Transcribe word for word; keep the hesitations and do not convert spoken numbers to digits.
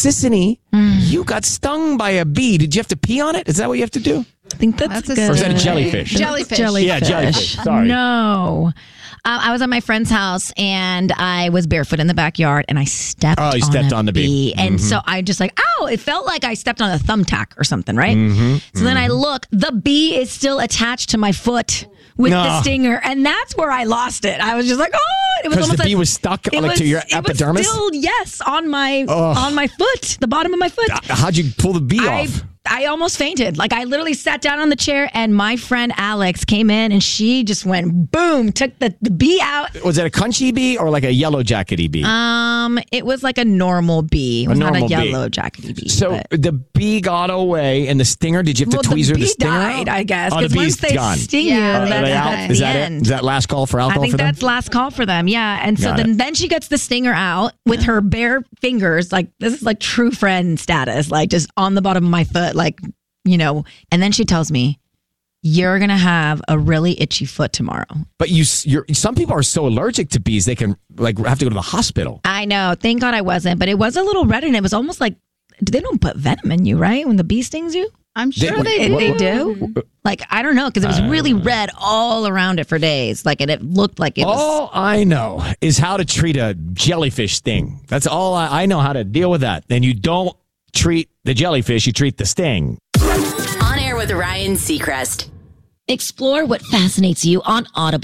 Sissany, mm. you got stung by a bee. Did you have to pee on it? Is that what you have to do? I think that's, that's good. Or is that a jellyfish? Jellyfish. jellyfish. Yeah, jellyfish. Sorry. No. Uh, I was at my friend's house and I was barefoot in the backyard and I stepped, oh, you on, stepped a on the bee. bee. And mm-hmm. so I just like, ow, it felt like I stepped on a thumbtack or something, right? Mm-hmm. So mm-hmm. then I look, the bee is still attached to my foot with no. the stinger. And that's where I lost it. I was just like, oh, it was almost the bee like, was stuck like was, to your it epidermis? Was still, yes, on my, Ugh. on my foot, the bottom of my foot. How'd you pull the bee I, off? I almost fainted. Like I literally sat down on the chair and my friend Alex came in and she just went boom, took the, the bee out. Was it a crunchy bee or like a yellow jackety bee? Um, it was like a normal bee. It was a not normal a yellow bee. jackety bee. So but. the bee got away and the stinger, did you have to well, tweezer the, bee the stinger died, out? I guess. Oh, the Because once bee's they gone. sting Yeah. you, Are that's they out? the Is that end. it? Is that last call for alcohol I think for them? that's last call for them, yeah. And so Got then, it. then she gets the stinger out with her bare fingers. Like, this is like true friend status, like just on the bottom of my foot, like, you know. And then she tells me, you're going to have a really itchy foot tomorrow. But you, you're, some people are so allergic to bees, they can like have to go to the hospital. I know. Thank God I wasn't. But it was a little red and it was almost like, they don't put venom in you, right? When the bee stings you? I'm sure They- they, It- do. they do? Like, I don't know, because it was really red all around it for days. Like, and it looked like it was. All I know is how to treat a jellyfish sting. That's all I, I know how to deal with that. And you don't treat the jellyfish, you treat the sting. On Air with Ryan Seacrest. Explore what fascinates you on Audible.